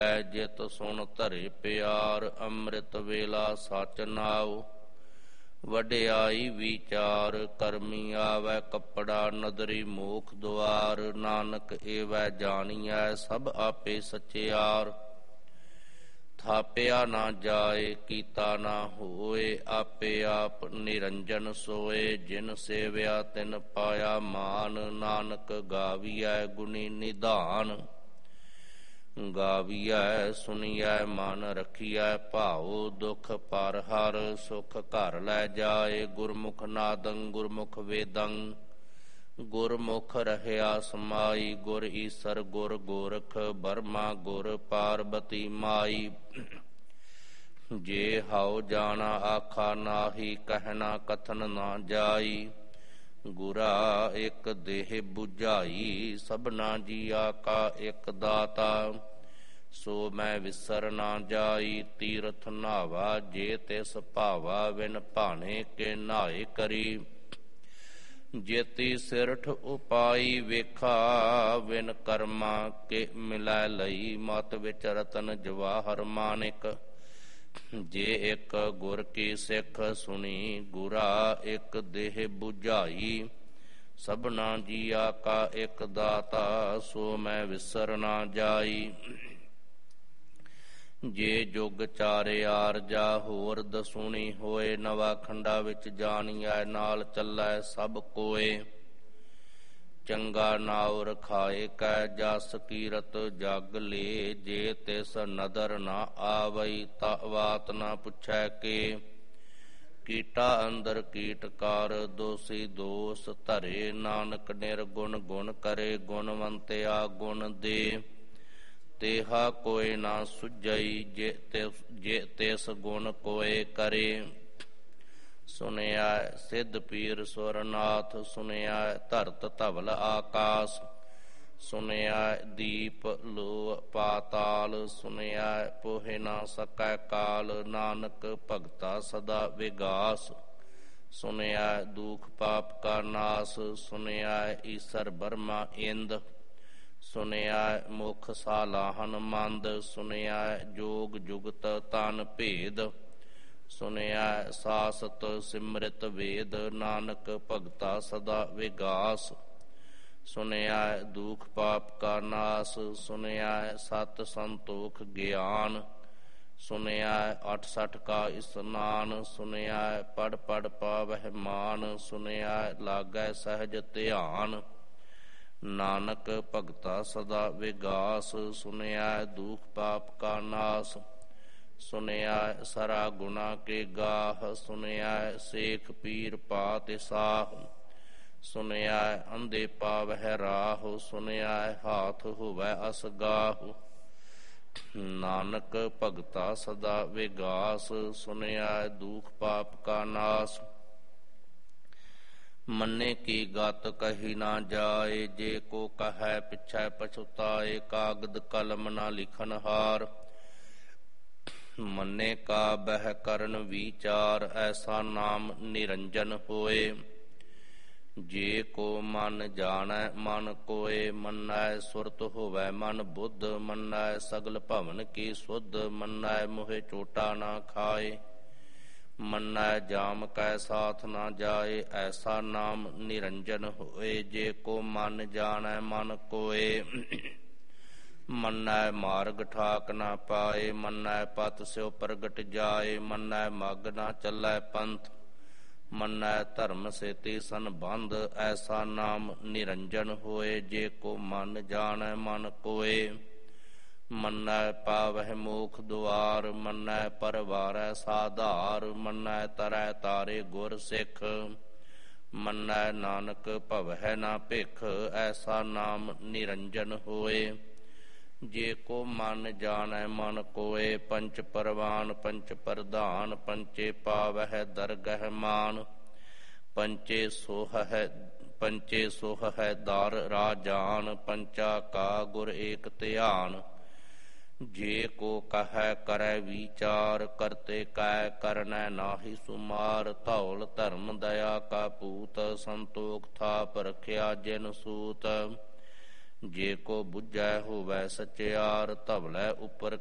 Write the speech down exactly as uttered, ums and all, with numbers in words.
ਜਿਤ ਸੁਣ ਧਰੇ ਪਿਆਰ, ਅੰਮ੍ਰਿਤ ਵੇਲਾ ਸਚ ਨਾਉ। ਵਡਿਆਈ ਵਿਚਾਰ, ਕਰਮੀ ਆਵੈ ਕੱਪੜਾ, ਨਦਰੀ ਮੋਖ ਦੁਆਰ। ਨਾਨਕ ਏਵੈ ਜਾਣੀਐ, ਸਭ ਆਪੇ ਸਚਿਆਰ। ਥਾਪਿਆ ਨਾ ਜਾਏ, ਕੀਤਾ ਨਾ ਹੋਏ, ਆਪੇ ਆਪ ਨਿਰੰਜਨ ਸੋਏ। ਜਿਨ ਸੇਵਿਆ ਤਿਨ ਪਾਇਆ ਮਾਨ, ਨਾਨਕ ਗਾਵੀਐ ਗੁਣੀ ਨਿਧਾਨ। ਗਾਵੀਐ ਸੁਣੀਐ ਮਨ ਰਖੀਐ ਭਾਉ, ਦੁਖ ਪਰ ਹਰ ਸੁਖ ਘਰ ਲੈ ਜਾਏ। ਗੁਰਮੁਖ ਨਾਦੰ ਗੁਰਮੁਖ ਵੇਦੰ, ਗੁਰਮੁਖ ਰਹਿਆ ਸਮਾਈ। ਗੁਰ ਈਸਰ ਗੁਰ ਗੋਰਖ, ਬਰਮਾ ਗੁਰ ਪਾਰਬਤੀ ਮਾਈ। ਜੇ ਹਉ ਜਾਣਾ ਆਖਾ ਨਾਹੀ, ਕਹਿਣਾ ਕਥਨ ਨਾ ਜਾਈ। ਗੁਰਾ ਇਕ ਦੇਹ 부ਝਾਈ, ਸਭਨਾ ਜੀਆ ਕਾ ਇਕ ਦਾਤਾ। ਸੋ ਮੈਂ ਵਿਸਰ ਨਾ ਜਾਈ, ਤੀਰਥ ਨਾਵਾ ਜੇ ਤਿਸ ਭਾਵਾ। ਵਿਨ ਭਾਣੇ ਕੇ ਨਾਏ ਕਰੀ, ਜੇਤੀ ਸਿਰਠ ਉਪਾਈ। ਵੇਖਾ ਵਿਨ ਕਰਮਾ ਕੇ ਮਿਲੈ ਲਈ, ਮਤ ਵਿੱਚ ਰਤਨ ਜਵਾਹਰ ਮਾਨਿਕ। ਜੇ ਇੱਕ ਗੁਰ ਕੀ ਸਿੱਖ ਸੁਣੀ, ਗੁਰਾ ਇੱਕ ਦੇਹ 부ਝਾਈ। ਸਭਨਾ ਜੀਆ ਕਾ ਇੱਕ ਦਾਤਾ, ਸੋ ਮੈਂ ਵਿਸਰ ਨਾ ਜਾਈ। ਜੇ ਜੁਗ ਚਾਰੇ ਆਰਜਾ, ਹੋਰ ਦਸੂਣੀ ਹੋਏ। ਨਵਾ ਖੰਡਾ ਵਿੱਚ ਜਾਣੀਐ, ਨਾਲ ਚੱਲੈ ਸਭ ਕੋਏ। ਚੰਗਾ ਨਾਉ ਰਖਾਏ ਕੈ, ਜਸ ਕੀਰਤ ਜਗ ਲੇ। ਜੇ ਤਿਸ ਨਦਰ ਨਾ ਆਵਈ, ਤਾ ਬਾਤ ਨਾ ਪੁੱਛੈ ਕੇ। ਕੀਟਾ ਅੰਦਰ ਕੀਟਕਾਰ, ਦੋਸੀ ਦੋਸ ਧਰੇ। ਨਾਨਕ ਨਿਰਗੁਣ ਗੁਣ ਕਰੇ, ਗੁਣਵੰਤਿਆ ਗੁਣ ਦੇ। ਤੇਹਾ ਕੋਇ ਨਾ ਸੁਝਈ, ਜੇ ਤਿਸ ਜੇ ਤਿਸ ਗੁਣ ਕੋਇ ਕਰੇ। ਸੁਨਿਆ ਸਿੱਧ ਪੀਰ ਸੁਰਨਾਥ, ਸੁਨਿਆ ਧਰਤ ਧਵਲ ਆਕਾਸ। ਸੁਨਿਆ ਦੀਪ ਲੋ ਪਾਤਾਲ, ਸੁਨਿਆ ਪੋਹਿ ਨਾ ਸਕੈ ਕਾਲ। ਨਾਨਕ ਭਗਤਾ ਸਦਾ ਵਿਗਾਸ, ਸੁਨਿਆ ਦੁਖ ਪਾਪ ਕਾ ਨਾਸ। ਸੁਨਿਆ ਈਸਰ ਬਰਮਾ ਇੰਦ, ਸੁਨਿਆ ਮੁਖ ਸਾਲਾਹਨ ਮੰਦ। ਸੁਨਿਆ ਜੋਗ ਜੁਗਤ ਤਨ ਭੇਦ, ਸੁਨਿਆ ਸਾਸਤ ਸਿਮਰਿਤ ਵੇਦ। ਨਾਨਕ ਭਗਤਾ ਸਦਾ ਵਿਗਾਸ, ਸੁਨਿਆ ਦੁਖ ਪਾਪ ਕਾ ਨਾਸ। ਸੁਨਿਆ ਸਤ ਸੰਤੋਖ ਗਿਆਨ, ਸੁਨਿਆ ਅਠਸਠ ਕਾ ਇਸਨਾਨ। ਸੁਨਿਆ ਪੜ ਪੜ ਪਾਵਹਿ ਮਾਨ, ਸੁਨਿਆ ਲਾਗੈ ਸਹਿਜ ਧਿਆਨ। ਨਾਨਕ ਭਗਤਾ ਸਦਾ ਵਿਗਾਸ, ਸੁਨਿਆ ਦੁਖ ਪਾਪ ਕਾ ਨਾਸ। ਸੁਨਿਆ ਸਰਾ ਗੁਣਾ ਕੇ ਗਾਹ, ਸੁਨਿਆ ਸੇਖ ਪੀਰ ਪਾਤਿ ਸਾਹ। ਸੁਨਿਆ ਅੰਧੇ ਪਾਵਹਿ ਰਾਹ, ਸੁਨਿਆ ਹਾਥ ਹੋਵੈ ਅਸਗਾਹ। ਨਾਨਕ ਭਗਤਾ ਸਦਾ ਵਿਗਾਸ, ਸੁਨਿਆ ਦੁਖ ਪਾਪ ਕਾ ਨਾਸ। ਮੰਨੇ ਕੀ ਗਤ ਕਹੀ ਨਾ ਜਾਏ, ਜੇ ਕੋ ਕਹੈ ਪਿਛੈ ਪਛੁਤਾਏ। ਕਾਗਦ ਕਲਮ ਨਾ ਲਿਖਨ ਹਾਰ, ਮੰਨੇ ਕਾ ਬਹਿ ਕਰਨ ਵਿਚਾਰ। ਐਸਾ ਨਾਮ ਨਿਰੰਜਨ ਹੋਏ, ਜੇ ਕੋ ਮਨ ਜਾਣੈ ਮਨ ਕੋਏ। ਮੰਨੈ ਸੁਰਤ ਹੋਵੈ ਮਨ ਬੁੱਧ, ਮੰਨੈ ਸਗਲ ਭਵਨ ਕੀ ਸੁਧ। ਮੰਨੈ ਮੋਹਿ ਚੋਟਾ ਨਾ ਖਾਏ, ਮੰਨੈ ਜਾਮ ਕੈ ਸਾਥ ਨਾ ਜਾਏ। ਐਸਾ ਨਾਮ ਨਿਰੰਜਨ ਹੋਏ, ਜੇ ਕੋ ਮਨ ਜਾਣੈ ਮਨ ਕੋਏ। ਮੰਨੈ ਮਾਰਗ ਠਾਕ ਨਾ ਪਾਏ, ਮੰਨੈ ਪਤ ਸਿਉ ਪ੍ਰਗਟ ਜਾਏ। ਮੰਨੈ ਮਗ ਨਾ ਚੱਲੈ ਪੰਥ, ਮੰਨੈ ਧਰਮ ਸੇਤੀ ਸੰਬੰਧ। ਐਸਾ ਨਾਮ ਨਿਰੰਜਨ ਹੋਏ, ਜੇ ਕੋ ਮਨ ਜਾਣੈ ਮਨ ਕੋਏ। ਮੰਨੈ ਪਾਵਹਿ ਮੋਖ ਦੁਆਰ, ਮੰਨੈ ਪਰਵਾਰੈ ਸਾਧਾਰ। ਮੰਨੈ ਤਰੈ ਤਾਰੇ ਗੁਰ ਸਿੱਖ, ਮੰਨੈ ਨਾਨਕ ਭਵਹਿ ਨਾ ਭਿਖ। ਐਸਾ ਨਾਮ ਨਿਰੰਜਨ ਹੋਏ, ਜੇ ਕੋ ਮਨ ਜਾਣੈ ਮਨ ਕੋਏ। ਪੰਚ ਪਰਵਾਨ ਪੰਚ ਪ੍ਰਧਾਨ, ਪੰਚੇ ਪਾਵਹਿ ਦਰਗਹਿ ਮਾਨ। ਪੰਚੇ ਸੋਹ ਹੈ ਪੰਚੇ ਸੋਹ ਹੈ ਦਰ ਰਾਜਾਨ, ਪੰਚਾ ਕਾ ਗੁਰ ਏਕ ਧਿਆਨ। ਜੇ ਕੋ ਕਹੈ ਕਰੈ ਵਿਚਾਰ, ਕਰਤੇ ਕੈ ਕਰਨੈ ਨਾਹੀ ਸੁਮਾਰ। ਧੌਲ ਧਰਮ ਦਇਆ ਕਾ ਪੂਤ, ਸੰਤੋਖ ਥਾਪ ਰਖਿਆ ਜਿਨ ਸੂਤ। ਜੇ ਕੋ ਬੁਝੈ ਹੋਵੈ ਸਚਿਆਰ, ਧਵਲੇ ਉਪਰ